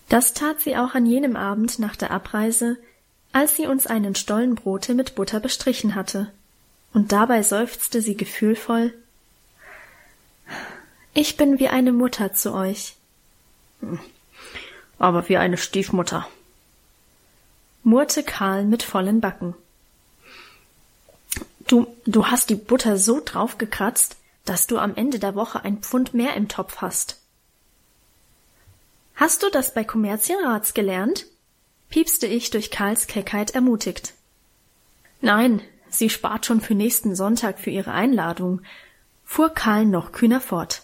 Das tat sie auch an jenem Abend nach der Abreise, als sie uns einen Stollen Brote mit Butter bestrichen hatte, und dabei seufzte sie gefühlvoll: »Ich bin wie eine Mutter zu euch.« »Aber wie eine Stiefmutter«, murrte Karl mit vollen Backen. Du hast die Butter so draufgekratzt, dass du am Ende der Woche 1 Pfund mehr im Topf hast.« »Hast du das bei Kommerzienrats gelernt?« piepste ich durch Karls Keckheit ermutigt. »Nein, sie spart schon für nächsten Sonntag für ihre Einladung«, fuhr Karl noch kühner fort.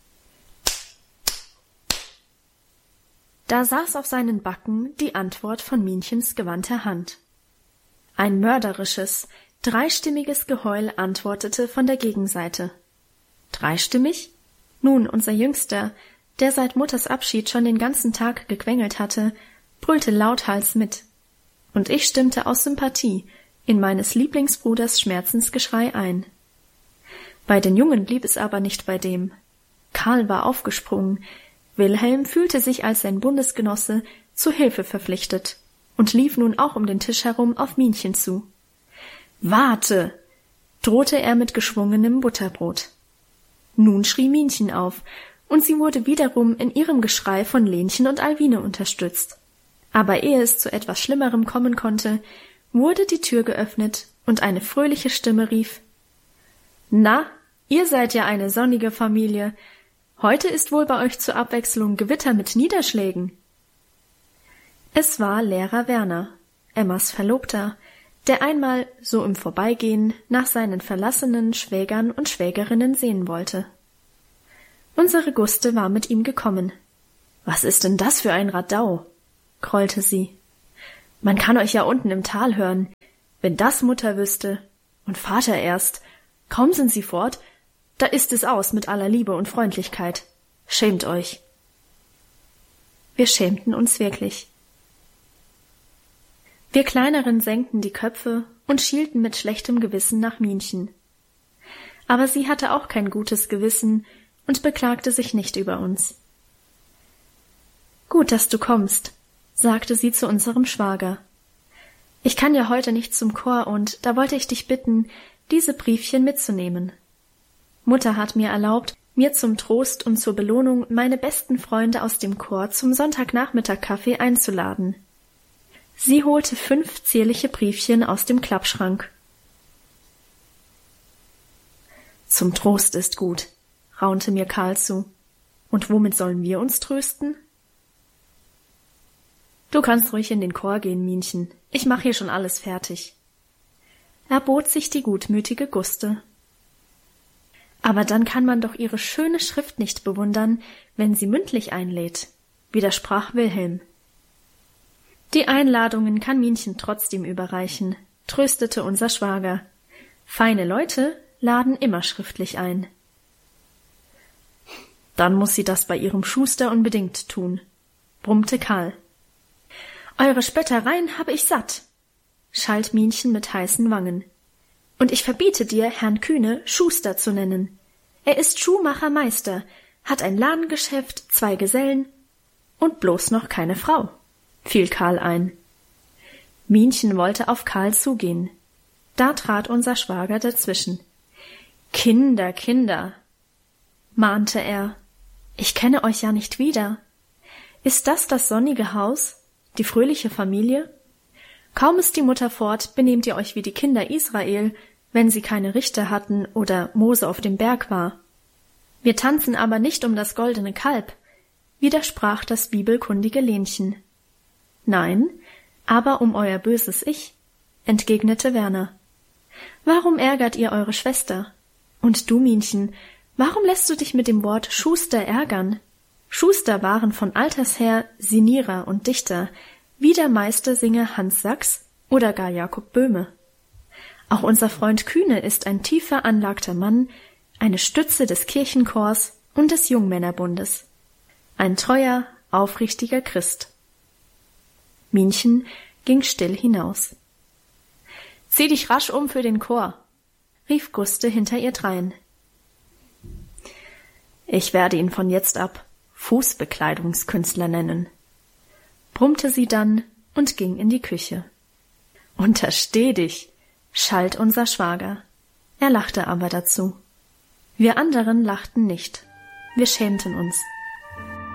Da saß auf seinen Backen die Antwort von Minchens gewandter Hand. Ein mörderisches, dreistimmiges Geheul antwortete von der Gegenseite. Dreistimmig? Nun, unser Jüngster, der seit Mutters Abschied schon den ganzen Tag gequengelt hatte, brüllte lauthals mit. Und ich stimmte aus Sympathie in meines Lieblingsbruders Schmerzensgeschrei ein. Bei den Jungen blieb es aber nicht bei dem. Karl war aufgesprungen, Wilhelm fühlte sich als sein Bundesgenosse zu Hilfe verpflichtet und lief nun auch um den Tisch herum auf Minchen zu. »Warte!« drohte er mit geschwungenem Butterbrot. Nun schrie Minchen auf, und sie wurde wiederum in ihrem Geschrei von Lenchen und Alwine unterstützt. Aber ehe es zu etwas Schlimmerem kommen konnte, wurde die Tür geöffnet und eine fröhliche Stimme rief: »Na, ihr seid ja eine sonnige Familie. Heute ist wohl bei euch zur Abwechslung Gewitter mit Niederschlägen.« Es war Lehrer Werner, Emmas Verlobter, der einmal, so im Vorbeigehen, nach seinen verlassenen Schwägern und Schwägerinnen sehen wollte. Unsere Guste war mit ihm gekommen. »Was ist denn das für ein Radau?« grollte sie. »Man kann euch ja unten im Tal hören. Wenn das Mutter wüsste. Und Vater erst. Kaum sind sie fort, da ist es aus mit aller Liebe und Freundlichkeit. Schämt euch.« Wir schämten uns wirklich. Wir Kleineren senkten die Köpfe und schielten mit schlechtem Gewissen nach Minchen. Aber sie hatte auch kein gutes Gewissen und beklagte sich nicht über uns. »Gut, dass du kommst«, sagte sie zu unserem Schwager. »Ich kann ja heute nicht zum Chor, und da wollte ich dich bitten, diese Briefchen mitzunehmen. Mutter hat mir erlaubt, mir zum Trost und zur Belohnung meine besten Freunde aus dem Chor zum Sonntagnachmittag-Kaffee einzuladen.« Sie holte 5 zierliche Briefchen aus dem Klappschrank. »Zum Trost ist gut«, raunte mir Karl zu. »Und womit sollen wir uns trösten?« »Du kannst ruhig in den Chor gehen, Minchen. Ich mach hier schon alles fertig.« Erbot sich die gutmütige Guste. »Aber dann kann man doch ihre schöne Schrift nicht bewundern, wenn sie mündlich einlädt«, widersprach Wilhelm. »Die Einladungen kann Minchen trotzdem überreichen«, tröstete unser Schwager. »Feine Leute laden immer schriftlich ein.« »Dann muß sie das bei ihrem Schuster unbedingt tun«, brummte Karl. »Eure Spöttereien habe ich satt«, schalt Minchen mit heißen Wangen. »Und ich verbiete dir, Herrn Kühne Schuster zu nennen. Er ist Schuhmachermeister, hat ein Ladengeschäft, 2 Gesellen und bloß noch keine Frau«, fiel Karl ein. Minchen wollte auf Karl zugehen. Da trat unser Schwager dazwischen. »Kinder, Kinder«, mahnte er, »ich kenne euch ja nicht wieder. Ist das sonnige Haus, die fröhliche Familie? Kaum ist die Mutter fort, benehmt ihr euch wie die Kinder Israel, wenn sie keine Richter hatten oder Mose auf dem Berg war. Wir tanzen aber nicht um das goldene Kalb«, widersprach das bibelkundige Lenchen. »Nein, aber um euer böses Ich«, entgegnete Werner. »Warum ärgert ihr eure Schwester? Und du, Minchen, warum lässt du dich mit dem Wort Schuster ärgern? Schuster waren von alters her Sinierer und Dichter, wie der Meistersinger Hans Sachs oder gar Jakob Böhme. Auch unser Freund Kühne ist ein tief veranlagter Mann, eine Stütze des Kirchenchors und des Jungmännerbundes. Ein treuer, aufrichtiger Christ.« Minchen ging still hinaus. »Zieh dich rasch um für den Chor«, rief Guste hinter ihr drein. »Ich werde ihn von jetzt ab Fußbekleidungskünstler nennen«, brummte sie dann und ging in die Küche. »Untersteh dich«, schalt unser Schwager. Er lachte aber dazu. Wir anderen lachten nicht. Wir schämten uns.